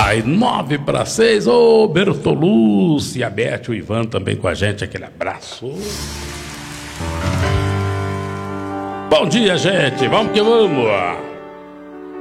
Aí, 5:09. Ô, Bertolucci, a Beth, o Ivan também com a gente. Aquele abraço. Bom dia, gente. Vamos que vamos.